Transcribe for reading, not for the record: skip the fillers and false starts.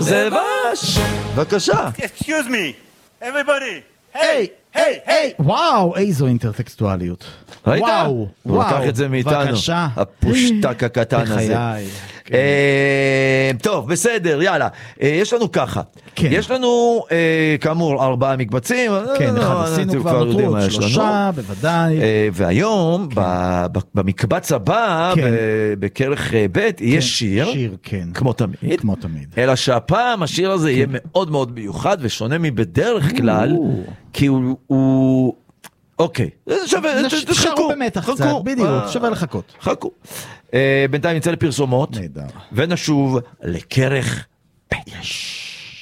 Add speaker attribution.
Speaker 1: זה בש. בבקשה.
Speaker 2: Excuse me, everybody.
Speaker 3: היי, היי, היי. וואו, איזו אינטרטקסטואליות.
Speaker 1: ראית?
Speaker 3: וואו,
Speaker 1: הוא לקח את זה מאיתנו.
Speaker 3: בבקשה.
Speaker 1: הפושטק הקטן הזה.
Speaker 3: בחיי.
Speaker 1: טוב, בסדר, יאללה. יש לנו ככה.
Speaker 3: כן.
Speaker 1: יש לנו, כאמור, 4 מקבצים.
Speaker 3: כן, אחד עשינו כבר, נותרו עוד 3, בוודאי.
Speaker 1: והיום, במקבץ הבא,
Speaker 3: כן.
Speaker 1: בכרך ב', יהיה שיר.
Speaker 3: שיר, כן.
Speaker 1: כמו תמיד.
Speaker 3: כמו תמיד.
Speaker 1: אלא שהפעם השיר הזה יהיה מאוד מאוד מיוחד ושונה מבדרך כלל, כי הוא... אוקיי,
Speaker 3: תשארו במתח קצת, בדיוק, שווה לחכות.
Speaker 1: חכו. בינתיים נצא לפרסומות,
Speaker 3: נהדר.
Speaker 1: ונשוב לכרך ב'.